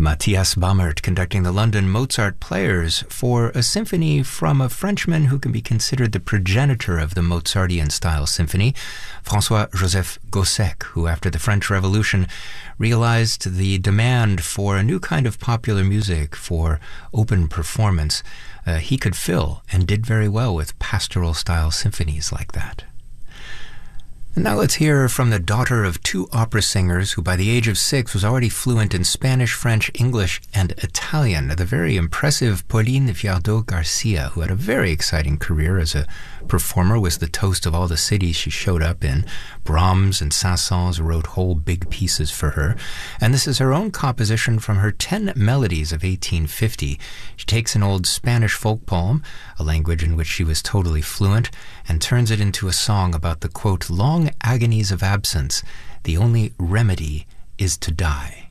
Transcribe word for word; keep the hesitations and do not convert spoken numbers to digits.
Matthias Bammert conducting the London Mozart Players for a symphony from a Frenchman who can be considered the progenitor of the Mozartian-style symphony, François-Joseph Gossec, who after the French Revolution realized the demand for a new kind of popular music for open performance. Uh, he could fill and did very well with pastoral-style symphonies like that. And now let's hear from the daughter of two opera singers who by the age of six was already fluent in Spanish, French, English, and Italian, the very impressive Pauline Viardot Garcia, who had a very exciting career as a performer, was the toast of all the cities she showed up in. Brahms and Saint-Saëns wrote whole big pieces for her. And this is her own composition from her Ten Melodies of eighteen fifty. She takes an old Spanish folk poem, a language in which she was totally fluent, and turns it into a song about the, quote, long agonies of absence. The only remedy is to die.